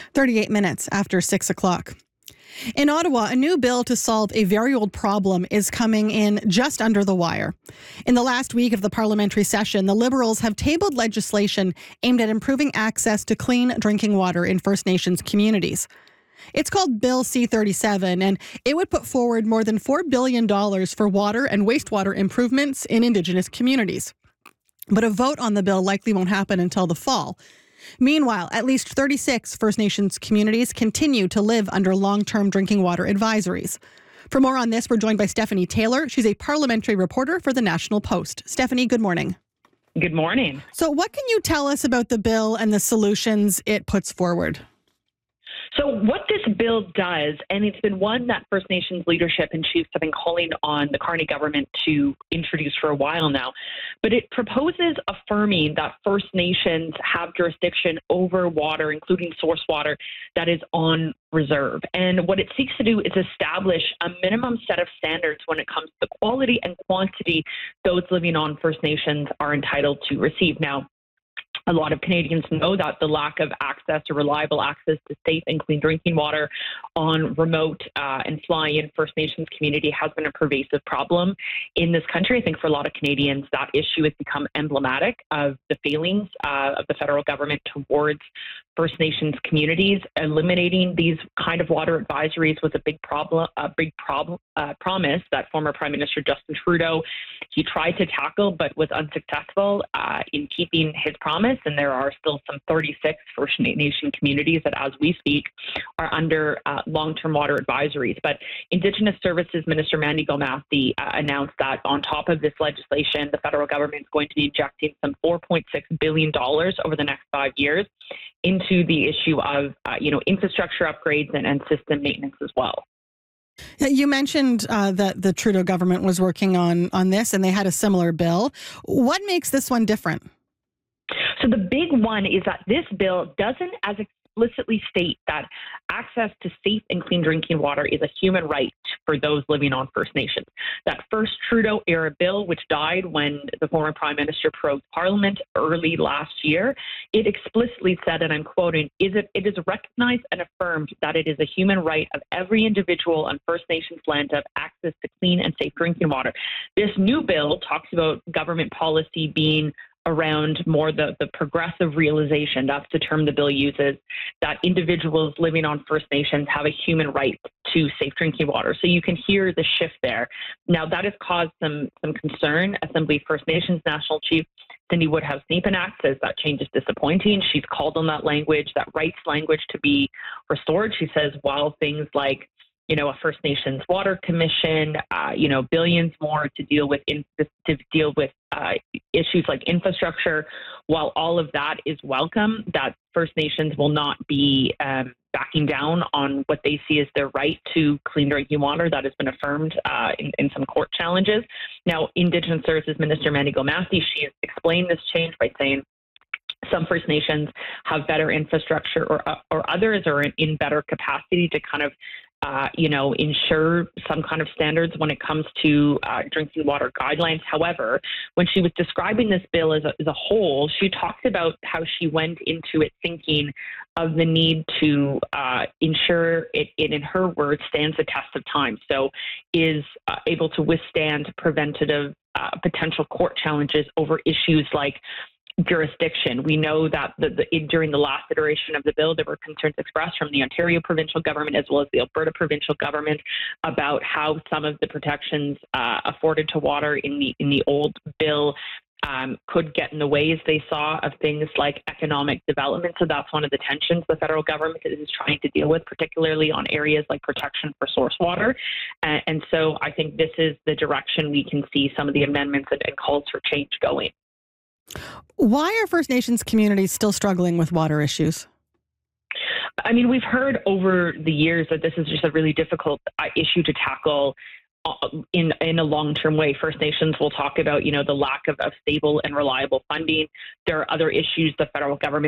38 minutes after 6 o'clock. In Ottawa, a new bill to solve a very old problem is coming in just under the wire. In the last week of the parliamentary session, the Liberals have tabled legislation aimed at improving access to clean drinking water in First Nations communities. It's called Bill C-37, and it would put forward more than $4 billion for water and wastewater improvements in Indigenous communities. But a vote on the bill likely won't happen until the fall. Meanwhile, at least 36 First Nations communities continue to live under long-term drinking water advisories. For more on this, we're joined by Stephanie Taylor. She's a parliamentary reporter for the National Post. Stephanie, good morning. Good morning. So what can you tell us about the bill and the solutions it puts forward? So what this bill does, and it's been one that First Nations leadership and chiefs have been calling on the Carney government to introduce for a while now, but it proposes affirming that First Nations have jurisdiction over water, including source water, that is on reserve. And what it seeks to do is establish a minimum set of standards when it comes to the quality and quantity those living on First Nations are entitled to receive. Now, a lot of Canadians know that the lack of access or reliable access to safe and clean drinking water on remote and fly-in First Nations community has been a pervasive problem in this country. I think for a lot of Canadians, that issue has become emblematic of the failings of the federal government towards First Nations communities. Eliminating these kind of water advisories was a big promise that former Prime Minister Justin Trudeau, he tried to tackle but was unsuccessful in keeping his promise. And there are still some 36 First Nation communities that, as we speak, are under long-term water advisories. But Indigenous Services Minister Mandy Gomathi announced that on top of this legislation, the federal government is going to be injecting some $4.6 billion over the next 5 years into the issue of infrastructure upgrades and system maintenance as well. You mentioned that the Trudeau government was working on this, and they had a similar bill. What makes this one different? So the big one is that this bill doesn't as explicitly state that access to safe and clean drinking water is a human right for those living on First Nations. That first Trudeau-era bill, which died when the former Prime Minister prorogued Parliament early last year, it explicitly said, and I'm quoting, it is recognized and affirmed that it is a human right of every individual on First Nations land to have access to clean and safe drinking water. This new bill talks about government policy being around more the progressive realization, that's the term the bill uses, that individuals living on First Nations have a human right to safe drinking water. So you can hear the shift there. Now, that has caused some concern. Assembly First Nations National Chief Cindy Woodhouse-Nepenak says that change is disappointing. She's called on that language, that rights language, to be restored. She says while things like a First Nations Water Commission, billions more to deal with issues like infrastructure. While all of that is welcome, that First Nations will not be backing down on what they see as their right to clean drinking water that has been affirmed in some court challenges. Now, Indigenous Services Minister Mandy Gomathi, she has explained this change by saying some First Nations have better infrastructure or others are in better capacity to kind of ensure some kind of standards when it comes to drinking water guidelines. However, when she was describing this bill as a whole, she talked about how she went into it thinking of the need to ensure it, in her words, stands the test of time. So is able to withstand preventative potential court challenges over issues like jurisdiction. We know that during the last iteration of the bill, there were concerns expressed from the Ontario provincial government as well as the Alberta provincial government about how some of the protections afforded to water in the old bill could get in the way, as they saw, of things like economic development. So that's one of the tensions the federal government is trying to deal with, particularly on areas like protection for source water. And so I think this is the direction we can see some of the amendments and calls for change going. Why are First Nations communities still struggling with water issues? I mean, we've heard over the years that this is just a really difficult issue to tackle in a long-term way. First Nations will talk about, the lack of stable and reliable funding. There are other issues the federal government